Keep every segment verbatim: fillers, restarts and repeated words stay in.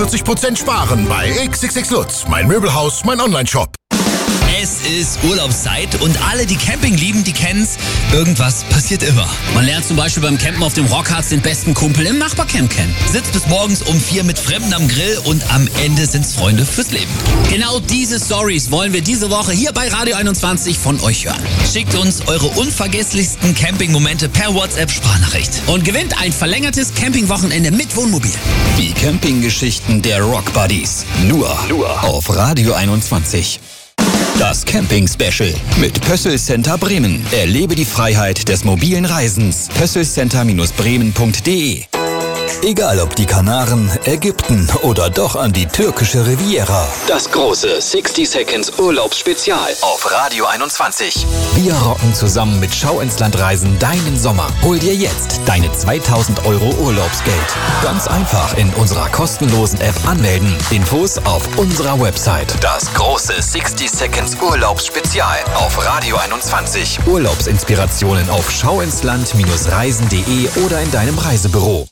vierzig Prozent sparen bei X X X Lutz, mein Möbelhaus, mein Onlineshop. Es ist Urlaubszeit und alle, die Camping lieben, die kennen's. Irgendwas passiert immer. Man lernt zum Beispiel beim Campen auf dem Rockharz den besten Kumpel im Nachbarcamp kennen. Sitzt bis morgens um vier mit Fremden am Grill und am Ende sind's Freunde fürs Leben. Genau diese Stories wollen wir diese Woche hier bei Radio einundzwanzig von euch hören. Schickt uns eure unvergesslichsten Campingmomente per WhatsApp-Sprachnachricht und gewinnt ein verlängertes Campingwochenende mit Wohnmobil. Die Campinggeschichten der Rock Buddies. Nur, nur auf Radio einundzwanzig. Das Camping-Special mit Pössl Center Bremen. Erlebe die Freiheit des mobilen Reisens. pösselcenter bremen punkt de. Egal ob die Kanaren, Ägypten oder doch an die türkische Riviera. Das große sixty Seconds Urlaubsspezial auf Radio einundzwanzig. Wir rocken zusammen mit Schau ins Land Reisen deinen Sommer. Hol dir jetzt deine zweitausend Euro Urlaubsgeld. Ganz einfach in unserer kostenlosen App anmelden. Infos auf unserer Website. Das große sixty Seconds Urlaubsspezial auf Radio einundzwanzig. Urlaubsinspirationen auf schauinsland Reisen punkt de oder in deinem Reisebüro.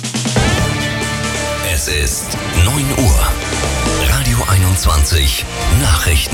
Es ist neun Uhr. Radio einundzwanzig. Nachrichten.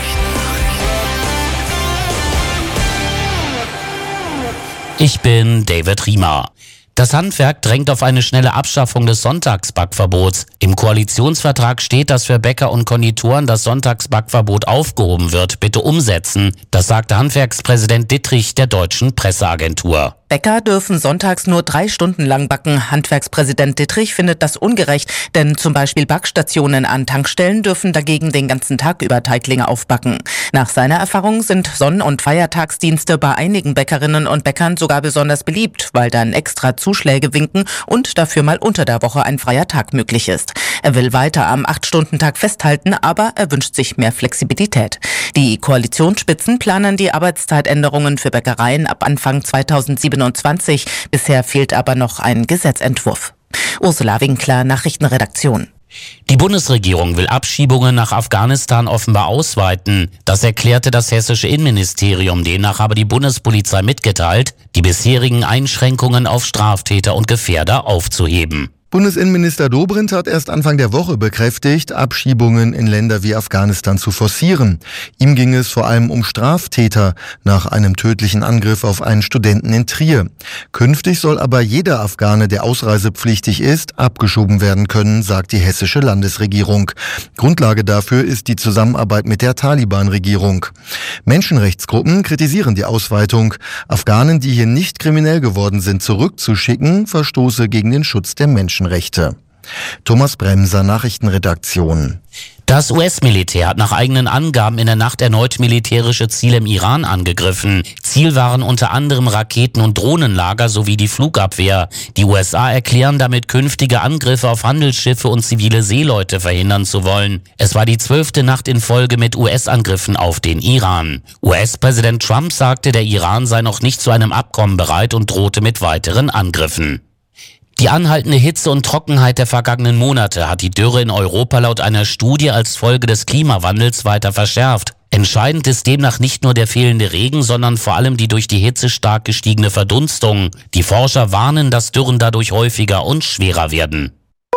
Ich bin David Riemer. Das Handwerk drängt auf eine schnelle Abschaffung des Sonntagsbackverbots. Im Koalitionsvertrag steht, dass für Bäcker und Konditoren das Sonntagsbackverbot aufgehoben wird. Bitte umsetzen. Das sagte Handwerkspräsident Dittrich der Deutschen Presseagentur. Bäcker dürfen sonntags nur drei Stunden lang backen. Handwerkspräsident Dittrich findet das ungerecht, denn zum Beispiel Backstationen an Tankstellen dürfen dagegen den ganzen Tag über Teiglinge aufbacken. Nach seiner Erfahrung sind Sonn- und Feiertagsdienste bei einigen Bäckerinnen und Bäckern sogar besonders beliebt, weil dann extra Zuschläge winken und dafür mal unter der Woche ein freier Tag möglich ist. Er will weiter am acht-Stunden-Tag festhalten, aber er wünscht sich mehr Flexibilität. Die Koalitionsspitzen planen die Arbeitszeitänderungen für Bäckereien ab Anfang zweitausendsiebenundzwanzig. Bisher fehlt aber noch ein Gesetzentwurf. Ursula Winkler, Nachrichtenredaktion. Die Bundesregierung will Abschiebungen nach Afghanistan offenbar ausweiten. Das erklärte das hessische Innenministerium. Demnach habe die Bundespolizei mitgeteilt, die bisherigen Einschränkungen auf Straftäter und Gefährder aufzuheben. Bundesinnenminister Dobrindt hat erst Anfang der Woche bekräftigt, Abschiebungen in Länder wie Afghanistan zu forcieren. Ihm ging es vor allem um Straftäter nach einem tödlichen Angriff auf einen Studenten in Trier. Künftig soll aber jeder Afghane, der ausreisepflichtig ist, abgeschoben werden können, sagt die hessische Landesregierung. Grundlage dafür ist die Zusammenarbeit mit der Taliban-Regierung. Menschenrechtsgruppen kritisieren die Ausweitung. Afghanen, die hier nicht kriminell geworden sind, zurückzuschicken, verstoße gegen den Schutz der Menschen. Rechte. Thomas Bremser, Nachrichtenredaktion. Das U S-Militär hat nach eigenen Angaben in der Nacht erneut militärische Ziele im Iran angegriffen. Ziel waren unter anderem Raketen- und Drohnenlager sowie die Flugabwehr. Die U S A erklären damit, künftige Angriffe auf Handelsschiffe und zivile Seeleute verhindern zu wollen. Es war die zwölfte Nacht in Folge mit U S-Angriffen auf den Iran. U S-Präsident Trump sagte, der Iran sei noch nicht zu einem Abkommen bereit und drohte mit weiteren Angriffen. Die anhaltende Hitze und Trockenheit der vergangenen Monate hat die Dürre in Europa laut einer Studie als Folge des Klimawandels weiter verschärft. Entscheidend ist demnach nicht nur der fehlende Regen, sondern vor allem die durch die Hitze stark gestiegene Verdunstung. Die Forscher warnen, dass Dürren dadurch häufiger und schwerer werden.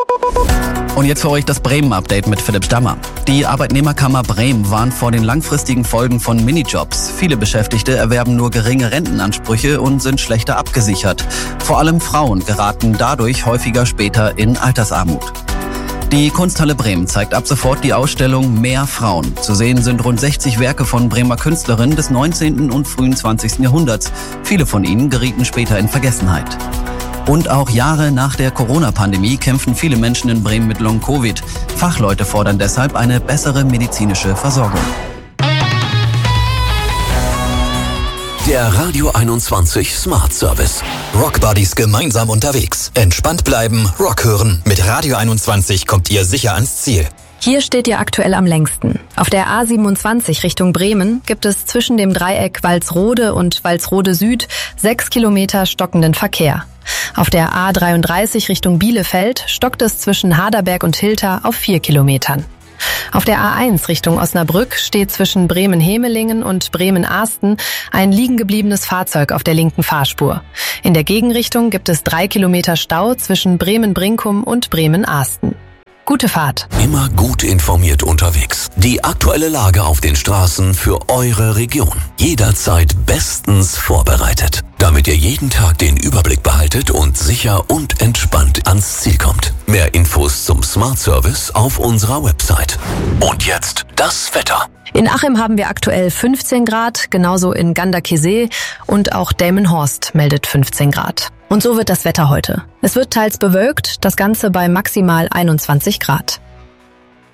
Und jetzt für euch das Bremen-Update mit Philipp Stammer. Die Arbeitnehmerkammer Bremen warnt vor den langfristigen Folgen von Minijobs. Viele Beschäftigte erwerben nur geringe Rentenansprüche und sind schlechter abgesichert. Vor allem Frauen geraten dadurch häufiger später in Altersarmut. Die Kunsthalle Bremen zeigt ab sofort die Ausstellung Mehr Frauen. Zu sehen sind rund sechzig Werke von Bremer Künstlerinnen des neunzehnten und frühen zwanzigsten Jahrhunderts. Viele von ihnen gerieten später in Vergessenheit. Und auch Jahre nach der Corona-Pandemie kämpfen viele Menschen in Bremen mit Long-Covid. Fachleute fordern deshalb eine bessere medizinische Versorgung. Der Radio einundzwanzig Smart Service. Rock Buddies gemeinsam unterwegs. Entspannt bleiben, Rock hören. Mit Radio einundzwanzig kommt ihr sicher ans Ziel. Hier steht ihr aktuell am längsten. Auf der A siebenundzwanzig Richtung Bremen gibt es zwischen dem Dreieck Walsrode und Walsrode Süd sechs Kilometer stockenden Verkehr. Auf der A dreiunddreißig Richtung Bielefeld stockt es zwischen Haderberg und Hilter auf vier Kilometern. Auf der A eins Richtung Osnabrück steht zwischen Bremen-Hemelingen und Bremen-Ahsten ein liegen gebliebenes Fahrzeug auf der linken Fahrspur. In der Gegenrichtung gibt es drei Kilometer Stau zwischen Bremen-Brinkum und Bremen-Ahsten. Gute Fahrt. Immer gut informiert unterwegs. Die aktuelle Lage auf den Straßen für eure Region. Jederzeit bestens vorbereitet, damit ihr jeden Tag den Überblick behaltet und sicher und entspannt ans Ziel kommt. Mehr Infos zum Smart Service auf unserer Website. Und jetzt das Wetter. In Achim haben wir aktuell fünfzehn Grad, genauso in Ganderkesee und auch Delmenhorst meldet fünfzehn Grad. Und so wird das Wetter heute. Es wird teils bewölkt, das Ganze bei maximal einundzwanzig Grad.